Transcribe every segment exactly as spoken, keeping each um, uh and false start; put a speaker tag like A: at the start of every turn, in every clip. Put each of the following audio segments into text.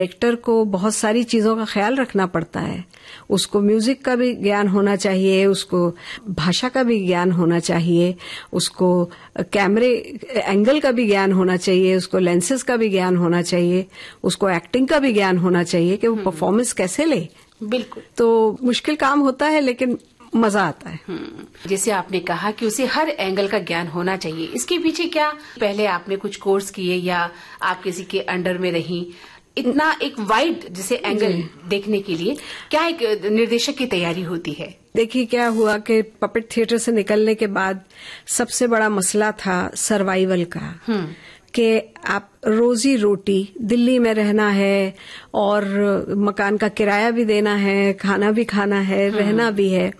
A: Actor को बहुत सारी चीजों का ख्याल रखना पड़ता है। उसको म्यूजिक का भी ज्ञान होना चाहिए, उसको भाषा का भी ज्ञान होना चाहिए, उसको कैमरे एंगल का भी ज्ञान होना चाहिए, उसको लेंसेज का भी ज्ञान होना चाहिए, उसको एक्टिंग का भी ज्ञान होना चाहिए कि वो परफॉर्मेंस कैसे ले।
B: बिल्कुल।
A: तो मुश्किल काम होता है लेकिन मजा आता है।
B: जैसे आपने कहा कि उसे हर एंगल का ज्ञान होना चाहिए, इसके पीछे क्या पहले आपने कुछ कोर्स किए या आप किसी के अंडर में रही? इतना एक वाइड जैसे एंगल देखने के लिए क्या एक निर्देशक की तैयारी होती है?
A: देखिए क्या हुआ कि पपेट थिएटर से निकलने के बाद सबसे बड़ा मसला था सर्वाइवल का, कि आप रोजी रोटी, दिल्ली में रहना है और मकान का किराया भी देना है, खाना भी खाना है, रहना भी है,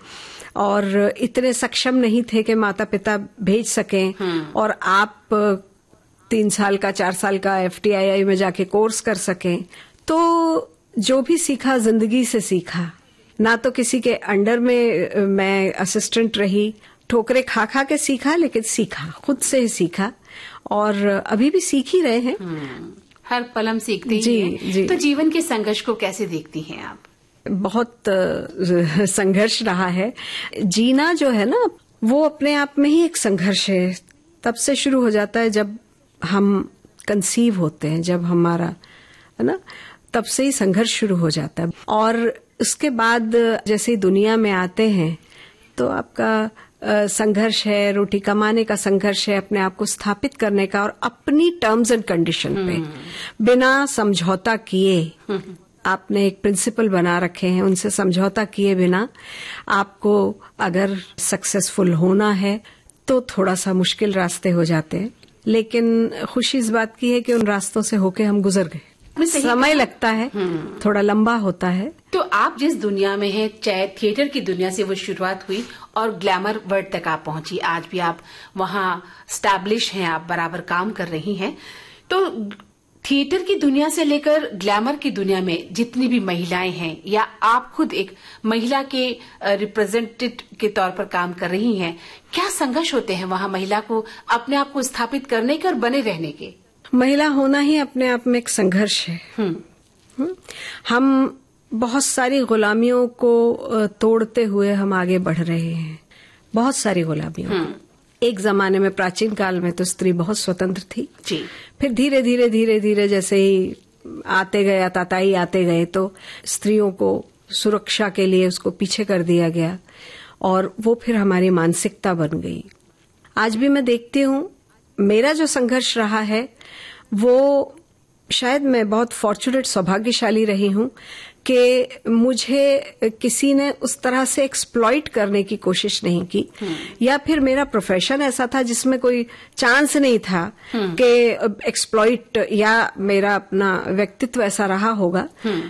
A: और इतने सक्षम नहीं थे कि माता पिता भेज सकें और आप तीन साल का चार साल का एफटीआईआई में जाके कोर्स कर सकें। तो जो भी सीखा जिंदगी से सीखा, ना तो किसी के अंडर में मैं असिस्टेंट रही, ठोकरे खा खा के सीखा, लेकिन सीखा खुद से ही सीखा और अभी भी सीख ही रहे हैं।
B: हर पल हम सीखते ही हैं। जी। तो जीवन के संघर्ष को कैसे देखती हैं आप?
A: बहुत संघर्ष रहा है। जीना जो है ना वो अपने आप में ही एक संघर्ष है। तब से शुरू हो जाता है जब हम कंसीव होते हैं, जब हमारा है ना, तब से ही संघर्ष शुरू हो जाता है। और उसके बाद जैसे दुनिया में आते हैं तो आपका संघर्ष है, रोटी कमाने का संघर्ष है, अपने आप को स्थापित करने का, और अपनी टर्म्स एंड कंडीशन पे बिना समझौता किए आपने एक प्रिंसिपल बना रखे हैं, उनसे समझौता किए बिना आपको अगर सक्सेसफुल होना है तो थोड़ा सा मुश्किल रास्ते हो जाते हैं। लेकिन खुशी इस बात की है कि उन रास्तों से होके हम गुजर गए। समय लगता है, थोड़ा लंबा होता है।
B: तो आप जिस दुनिया में हैं, चाहे थिएटर की दुनिया से वो शुरुआत हुई और ग्लैमर वर्ल्ड तक आप पहुंची, आज भी आप वहां स्टैब्लिश हैं, आप बराबर काम कर रही हैं। तो थिएटर की दुनिया से लेकर ग्लैमर की दुनिया में जितनी भी महिलाएं हैं, या आप खुद एक महिला के रिप्रेजेंटेटिव के तौर पर काम कर रही हैं, क्या संघर्ष होते हैं वहां महिला को अपने आप को स्थापित करने के और बने रहने के?
A: महिला होना ही अपने आप में एक संघर्ष है। हुँ? हम बहुत सारी गुलामियों को तोड़ते हुए हम आगे बढ़ रहे हैं, बहुत सारी गुलामियों। एक जमाने में प्राचीन काल में तो स्त्री बहुत स्वतंत्र थी
B: जी।
A: फिर धीरे धीरे धीरे धीरे जैसे ही आते गए, ताताई आते गए, तो स्त्रियों को सुरक्षा के लिए उसको पीछे कर दिया गया और वो फिर हमारी मानसिकता बन गई। आज भी मैं देखती हूँ, मेरा जो संघर्ष रहा है वो शायद मैं बहुत फॉर्चुनेट, सौभाग्यशाली रही हूँ कि मुझे किसी ने उस तरह से एक्सप्लॉइट करने की कोशिश नहीं की, या फिर मेरा प्रोफेशन ऐसा था जिसमें कोई चांस नहीं था कि एक्सप्लॉइट, या मेरा अपना व्यक्तित्व ऐसा रहा होगा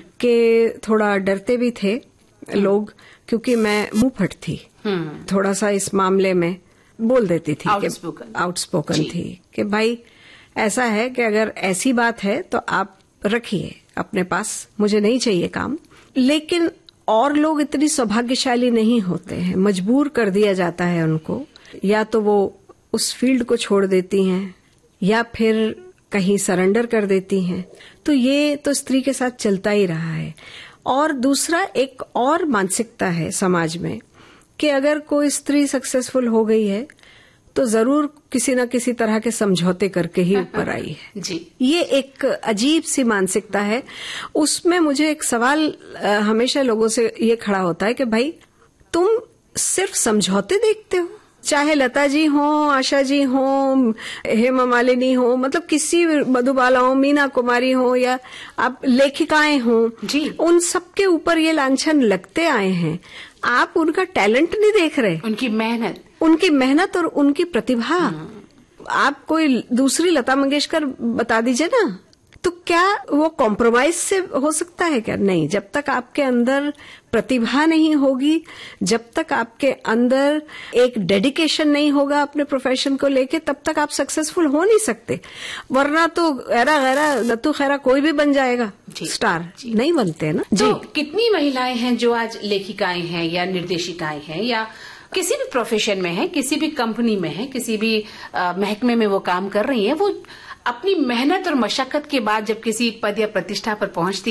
A: कि थोड़ा डरते भी थे लोग, क्योंकि मैं मुंह फट थी, थोड़ा सा इस मामले में बोल देती थी, आउटस्पोकन थी कि भाई ऐसा है कि अगर ऐसी बात है तो आप रखिए अपने पास, मुझे नहीं चाहिए काम। लेकिन और लोग इतनी सौभाग्यशाली नहीं होते हैं, मजबूर कर दिया जाता है उनको, या तो वो उस फील्ड को छोड़ देती हैं या फिर कहीं सरेंडर कर देती हैं। तो ये तो स्त्री के साथ चलता ही रहा है। और दूसरा एक और मानसिकता है समाज में कि अगर कोई स्त्री सक्सेसफुल हो गई है तो जरूर किसी न किसी तरह के समझौते करके ही ऊपर आई है
B: जी।
A: ये एक अजीब सी मानसिकता है। उसमें मुझे एक सवाल हमेशा लोगों से ये खड़ा होता है कि भाई तुम सिर्फ समझौते देखते हो, चाहे लता जी हो, आशा जी हो, हेमा मालिनी हो, मतलब किसी मधुबाला हो, मीना कुमारी हो, या आप लेखिकाएं हो
B: जी,
A: उन सबके ऊपर ये लांछन लगते आए हैं। आप उनका टैलेंट नहीं देख रहे,
B: उनकी मेहनत
A: उनकी मेहनत और उनकी प्रतिभा। आप कोई दूसरी लता मंगेशकर बता दीजिए ना, तो क्या वो कॉम्प्रोमाइज से हो सकता है? क्या नहीं। जब तक आपके अंदर प्रतिभा नहीं होगी, जब तक आपके अंदर एक डेडिकेशन नहीं होगा अपने प्रोफेशन को लेके, तब तक आप सक्सेसफुल हो नहीं सकते। वरना तो गैरा गैरा लत्तू खैरा कोई भी बन जाएगा स्टार, नहीं बनते है ना
B: जी। तो कितनी महिलाएं हैं जो आज लेखिकाएं हैं या निर्देशिकाएं हैं, या किसी भी प्रोफेशन में है, किसी भी कंपनी में है, किसी भी महकमे में वो काम कर रही हैं, वो अपनी मेहनत और मशक्कत के बाद जब किसी पद या प्रतिष्ठा पर पहुंचती